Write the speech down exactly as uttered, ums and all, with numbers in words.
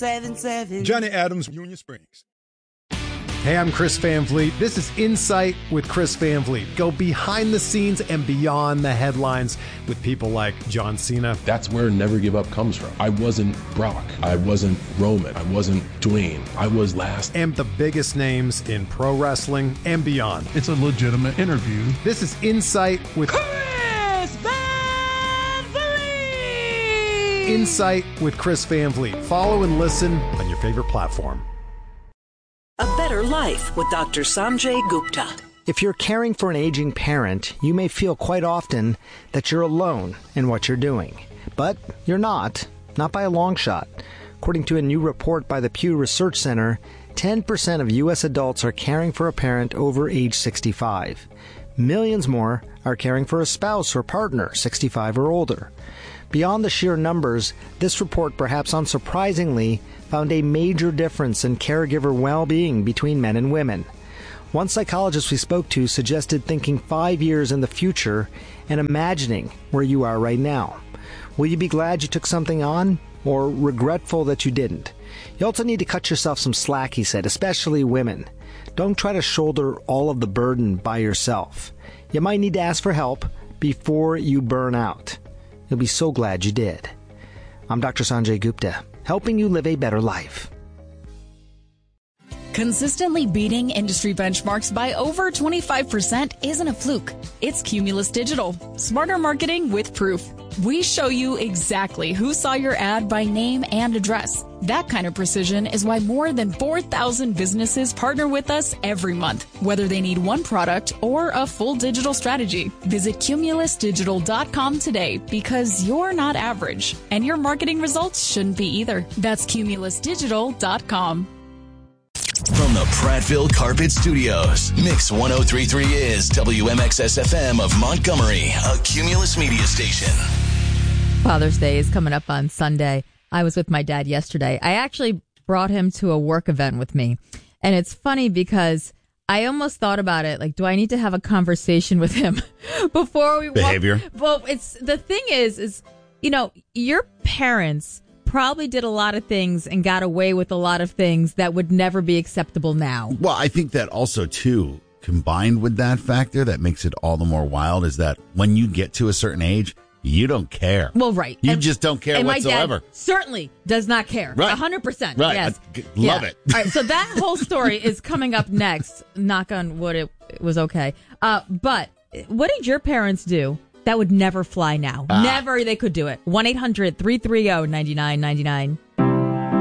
seven seven. Johnny Adams, Union Springs. Hey, I'm Chris Van Vliet. This is Insight with Chris Van Vliet. Go behind the scenes and beyond the headlines with people like John Cena. That's where Never Give Up comes from. I wasn't Brock. I wasn't Roman. I wasn't Dwayne. I was last. And the biggest names in pro wrestling and beyond. It's a legitimate interview. This is Insight with Chris Van Vliet. Insight with Chris Van Vliet. Follow and listen on your favorite platform. A Better Life with Doctor Sanjay Gupta. If you're caring for an aging parent, you may feel quite often that you're alone in what you're doing. But you're not, not by a long shot. According to a new report by the Pew Research Center, ten percent of U S adults are caring for a parent over age sixty-five. Millions more are caring for a spouse or partner, sixty-five or older. Beyond the sheer numbers, this report, perhaps unsurprisingly, found a major difference in caregiver well-being between men and women. One psychologist we spoke to suggested thinking five years in the future and imagining where you are right now. Will you be glad you took something on, or regretful that you didn't? You also need to cut yourself some slack, he said, especially women. Don't try to shoulder all of the burden by yourself. You might need to ask for help before you burn out. You'll be so glad you did. I'm Doctor Sanjay Gupta, helping you live a better life. Consistently beating industry benchmarks by over twenty-five percent isn't a fluke. It's Cumulus Digital. Smarter marketing with proof. We show you exactly who saw your ad by name and address. That kind of precision is why more than four thousand businesses partner with us every month, whether they need one product or a full digital strategy. Visit cumulus digital dot com today, because you're not average, and your marketing results shouldn't be either. That's cumulus digital dot com. From the Prattville Carpet Studios, Mix one oh three point three is W M X S F M of Montgomery, a Cumulus media station. Father's Day is coming up on Sunday. I was with my dad yesterday. I actually brought him to a work event with me. And it's funny because I almost thought about it. Like, do I need to have a conversation with him before we Behavior. Walk? Well, it's the thing is, is, you know, your parents probably did a lot of things and got away with a lot of things that would never be acceptable now. Well, I think that also, too, combined with that factor that makes it all the more wild is that when you get to a certain age, you don't care. Well, right. You and, just don't care and whatsoever. My dad certainly does not care. Right. one hundred percent. Right. Yes. I g- love yeah. it. All right. So that whole story is coming up next. Knock on wood, it, it was okay. Uh, but what did your parents do that would never fly now? Ah. Never they could do it. one eight hundred three three zero nine nine nine nine